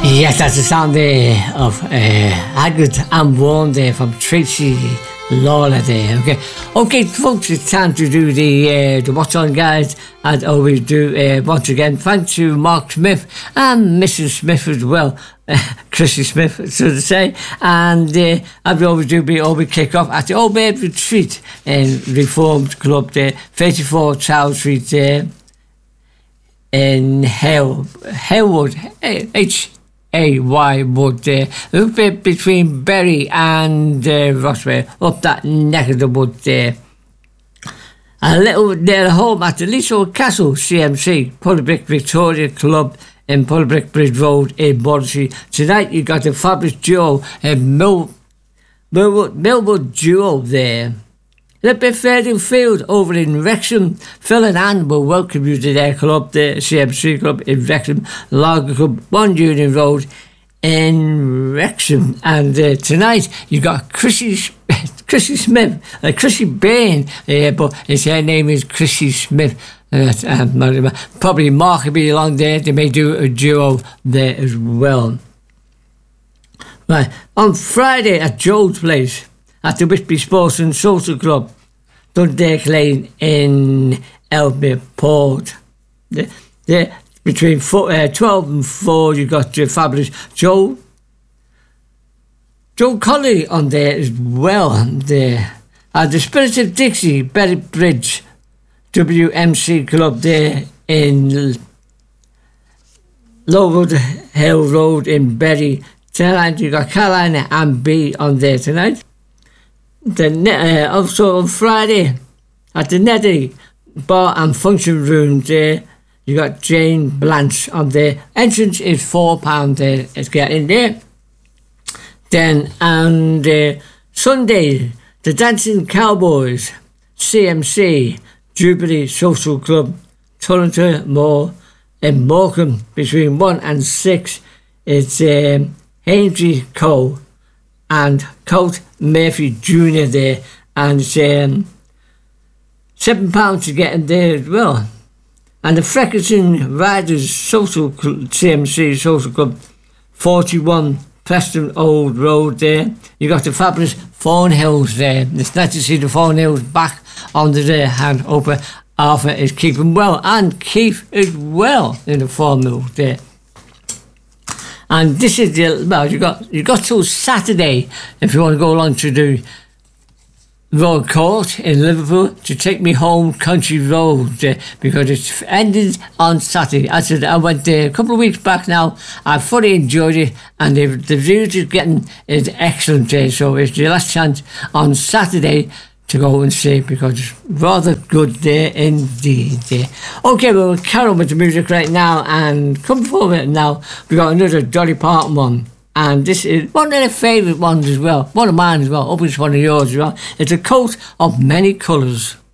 Yes, that's the sound there of Haggard and Warm there from Tracy Lawler there. Okay, folks, it's time to do the What's On, guys. As always do, once again, thanks to Mark Smith and Mrs. Smith as well, Chrissy Smith, so to say. And as we always do, we always kick off at the Old Maid Retreat in Reformed Club there, 34 Charles Street there in Halewood, H-A-Y Wood there, a little bit between Bury and Rosswell, up that neck of the wood there. A little near home at the Leasehold Castle CMC, Puddlebrick Victoria Club in Puddlebrick Bridge Road in Bordsley. Tonight you got the fabulous duo, Millwood duo there. A little bit further field over in Wrexham. Phil and Anne will welcome you to their club, the CMC Club in Wrexham, Lager Club, 1 Union Road in Wrexham. And tonight you got Chrissy Smith, Chrissy Bain, but her name is Chrissy Smith. Probably Mark will be along there. They may do a duo there as well. Right, on Friday at Joe's Place, at the Whitby Sports and Social Club, Dundalk Lane in Ellesmere Port. There, between 12 and 4, you've got the fabulous Joe Colley on there as well. There. At the Spirit of Dixie, Berwick Bridge, WMC Club there in Lowood Hill Road in Bury. Tonight you've got Carolina and B on there tonight. Also on Friday at the Netty Bar and Function Room there, you got Jane Blanche on there. Entrance is £4 there. Let's get in there. Then and Sunday, the Dancing Cowboys, CMC, Jubilee Social Club, Toronto Moor in Morecambe between 1 and 6. It's Ainsley Cole and Colt Murphy Jr. there, and it's £7 to get in there as well. And the Freckerton Riders Social Club, CMC Social Club, 41 Preston Old Road there. You got the fabulous Thornhills there. It's nice to see the Thornhills back under there, and Oprah Arthur is keeping well, and Keith as well in the Thornhills there. And this is you got till Saturday if you want to go along to the Royal Court in Liverpool to Take Me Home Country Road because it's ended on Saturday. I said I went there a couple of weeks back now. I fully enjoyed it, and the views is excellent there. So it's your last chance on Saturday to go and see it because it's rather good there indeed. Okay, we'll carry on with the music right now, and come forward now. We got another Dolly Parton one, and this is one of their favourite ones as well. One of mine as well. Hope it's one of yours as well. It's A Coat of Many Colours.